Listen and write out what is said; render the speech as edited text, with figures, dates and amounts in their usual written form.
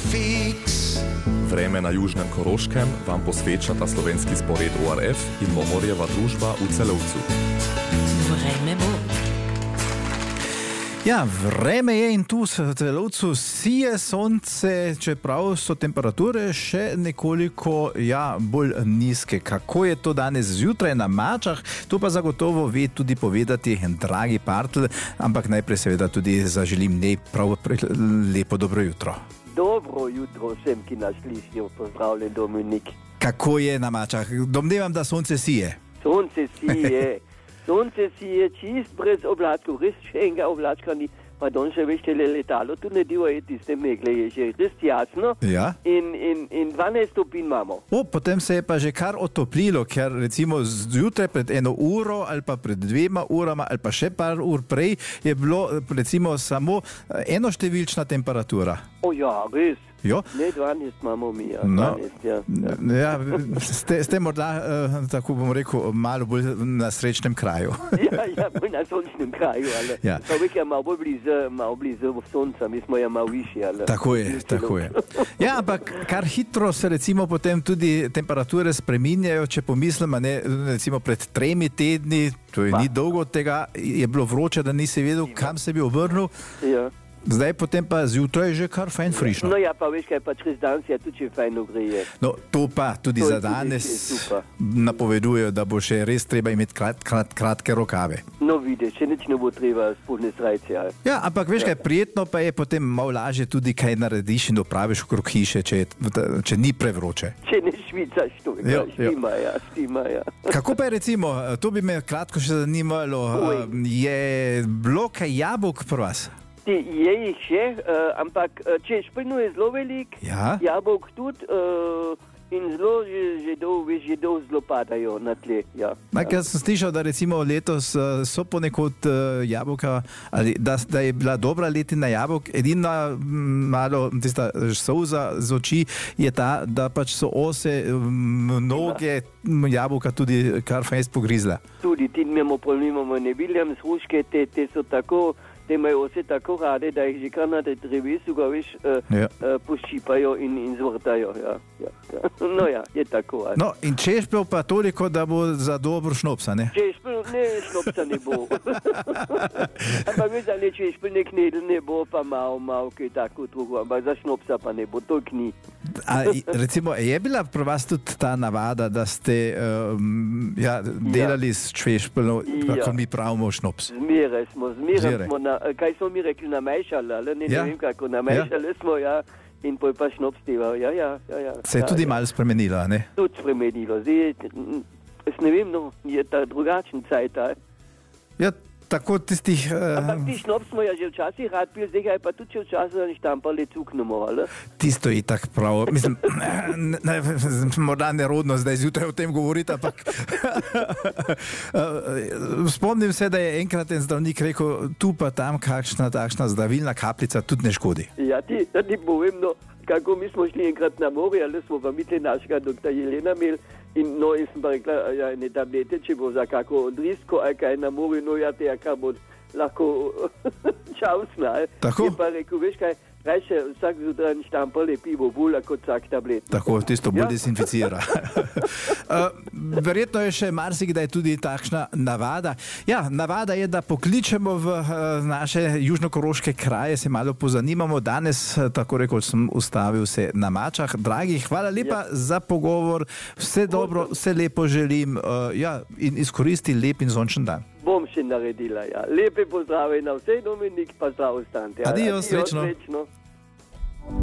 Vreme na Južnem Koroškem vam posvečata slovenski spored ORF in Mohorjeva družba v Celovcu. Vreme bo. Ja, vreme je in tu v Celovcu sije sonce, čeprav so temperature še nekoliko bolj nizke. Kako je to danes zjutraj na Mačah, to pa zagotovo ve tudi povedati dragi Partl, ampak najprej seveda tudi zaželim nej prav lepo dobro jutro. Dobro jutro vsem, ki nas slišijo. Pozdravljen, Dominik. Kako je na Mačah? Domnevam, da sonce sije. Sonce sije. Sonce sije čist brez oblačkov. Res še enega oblačka ni. Pa don še več letalo. Tu ne divo je tiste megle. Je že res jasno. Ja. In 12 stopinj imamo. Potem se je pa že kar otoplilo, ker recimo zjutraj pred 1 uro ali pa pred 2 urama ali pa še par ur prej je bilo recimo samo enoštevilčna temperatura. O ja, res. Jo? Ne, 12 imamo mi, ja. No, 12, ja, ste morda, tako bom rekel, malo bolj na srečnem kraju. Ja, bolj na sončnem kraju, ali. Ja. Človek je malo blizu sonca, mi smo ja malo višji, ali. Tako je. Ja, ampak kar hitro se recimo potem tudi temperature spreminjajo, če pomislimo, ne, recimo pred 3 tedni, to je ni dolgo od tega, je bilo vroče, da nisi vedel, kam se bi obrnil. Ja. Zdaj potem pa zjutraj že kar fajn frišno. No ja, pa veš kaj, pa čez dan se tudi fajn ogreje. No, to pa tudi za danes napovedujejo, da bo še res treba imeti kratke rokave. No vidiš, še nič ne bo treba spodne srajce. Ja, ampak veš kaj, prijetno pa je potem malo lažje tudi kaj narediš in opraviš okrog hiše, če ni prevroče. Če ne švicaš to, štima. Kako pa je recimo, to bi me kratko še zanimalo, je bilo kaj jabolk pri vas? Je jih še, ampak če špilno je zelo velik, jabolk tudi in zelo že dol zelo padajo na tle. Ja. Jaz sem slišal, da recimo letos so ponekod jabolka, da je bila dobra letina jabolk, edina malo tista solza z oči je ta, da pač so ose mnoge jabolka tudi kar fejst pogrizla. Tudi ti imamo ne viljam sruške, te so tako. Te imajo vse tako rade, da jih že kar na drevesu ga veš poščipajo in zvrtajo. Ja. No ja, je tako. Ali. No in češpel pa toliko, da bo za dobro šnopsa, ne? Češpel, ne, šnopsa ne bo. Ampak veš, da ne češpel, ne knedl ne bo, pa malo kaj tako drugo, ampak za šnopsa pa ne bo, toliko ni. Recimo, je bila pri vas tudi ta navada, da ste delali s češpelom, kako mi pravimo šnops? Zmeraj smo kaj smo mi rekli, namešali, ali ne vem kako, namešali smo, in poj pa šnops deval, Se je tudi malo spremenilo, ne? Tudi spremenilo, zdaj, ne vem, no, je ta drugačen cajt, Ja, tako tistih... Ampak ti šnops smo že včasih rad pil, zdaj ga je pa tudi če včasih štampali cuknemo, ali? Tisto je tak prav, mislim, morda nerodno zdaj zjutraj o tem govoriti, ampak spomnim se, da je enkrat en zdravnik rekel, tu pa tam kakšna takšna zdravilna kapljica tudi ne škodi. Ja, ti povem, no, kako mi smo šli enkrat na morje, ali smo pa mi našega doktor Jelena imeli, in sem pa rekla, ne tablete, če bo za kako odrisko, ali kaj na morju, no ja, te, kar bo lahko čavsna. Tako? Je pa rekel, veš kaj, rajše vsak zjutraj štampale pivo bolj kot vsak tablet. Tako, tisto bolj desinficira. Verjetno je še marsikdaj tudi takšna navada. Ja, navada je, da pokličemo v naše južnokoroške kraje, se malo pozanimamo. Danes, tako rekoč, sem ustavil se na Mačah. Dragi, hvala lepa za pogovor. Vse dobro, vse lepo želim in izkoristi lep in sončen dan. Bom še naredila, Lepe pozdrave na vse, Dominik, pa zdrav ostanite. Adijo, srečno.